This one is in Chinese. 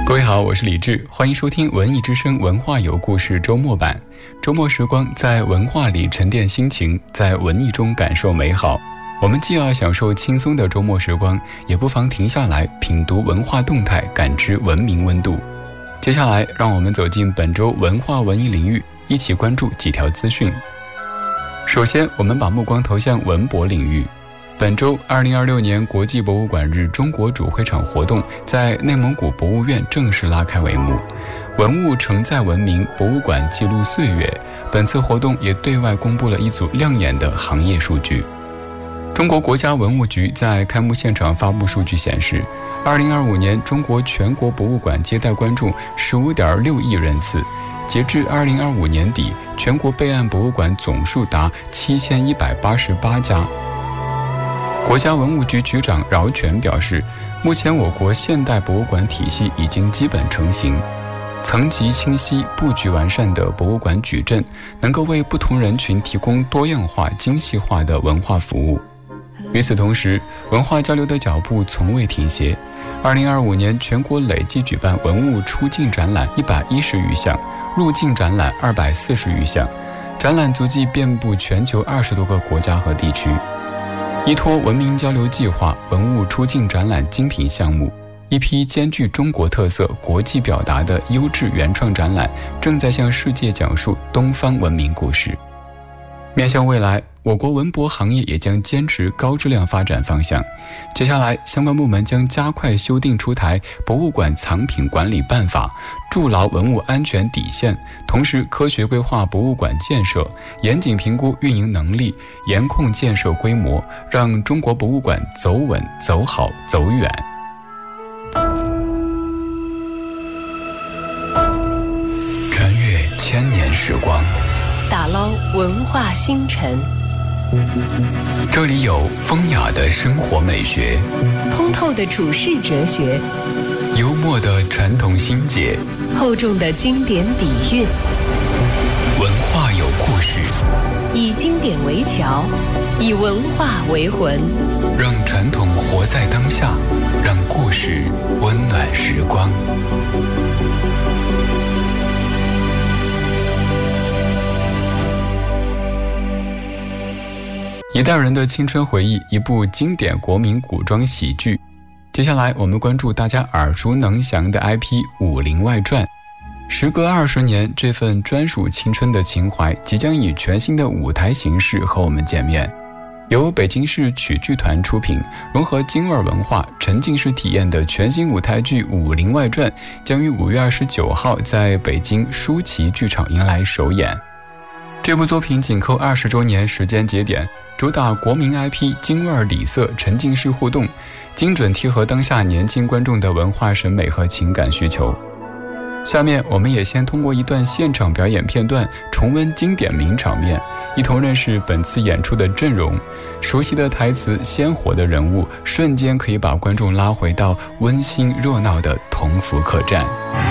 各位好，我是李志，欢迎收听文艺之声文化有故事周末版。周末时光，在文化里沉淀心情，在文艺中感受美好。我们既要享受轻松的周末时光，也不妨停下来品读文化动态，感知文明温度。接下来让我们走进本周文化文艺领域，一起关注几条资讯。首先，我们把目光投向文博领域。本周2026年国际博物馆日中国主会场活动在内蒙古博物院正式拉开帷幕。文物承载文明，博物馆记录岁月。本次活动也对外公布了一组亮眼的行业数据。中国国家文物局在开幕现场发布数据显示，2025年中国全国博物馆接待观众15.6亿人次。截至2025年底，全国备案博物馆总数达7188家。国家文物局局长饶全表示，目前我国现代博物馆体系已经基本成型，层级清晰、布局完善的博物馆矩阵，能够为不同人群提供多样化、精细化的文化服务。与此同时，文化交流的脚步从未停歇。2025年全国累计举办文物出境展览110余项，入境展览240余项，展览足迹遍布全球20多个国家和地区。依托文明交流计划文物出境展览精品项目，一批兼具中国特色、国际表达的优质原创展览正在向世界讲述东方文明故事。面向未来，我国文博行业也将坚持高质量发展方向。接下来，相关部门将加快修订出台博物馆藏品管理办法，筑牢文物安全底线，同时科学规划博物馆建设，严谨评估运营能力，严控建设规模，让中国博物馆走稳、走好、走远。穿越千年时光， 打捞文化星辰， 这里有风雅的生活美学， 通透的处世哲学， 幽默的传统心结， 厚重的经典底蕴。 文化有故事， 以经典为桥，以文化为魂， 让传统活在当下，让故事温暖时光。一代人的青春回忆，一部经典国民古装喜剧。接下来我们关注大家耳熟能详的 IP《武林外传》。时隔20年，这份专属青春的情怀即将以全新的舞台形式和我们见面。由北京市曲剧团出品，融合京味文化、沉浸式体验的全新舞台剧《武林外传》将于5月29号在北京舒淇剧场迎来首演。这部作品紧扣20周年时间节点，主打国民 IP 京味底色沉浸式互动，精准贴合当下年轻观众的文化审美和情感需求。下面我们也先通过一段现场表演片段重温经典名场面，一同认识本次演出的阵容。熟悉的台词、鲜活的人物，瞬间可以把观众拉回到温馨热闹的同福客栈。